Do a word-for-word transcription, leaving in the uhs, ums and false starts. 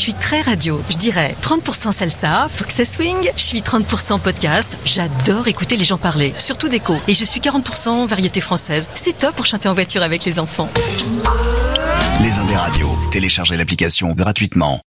suis très radio. Je dirais trente pour cent salsa, faut que ça swing. Je suis trente pour cent podcast. J'adore écouter les gens parler, surtout d'écho. Et je suis quarante pour cent variété française. C'est top pour chanter en voiture avec les enfants. Les Indes radios. Téléchargez l'application gratuitement.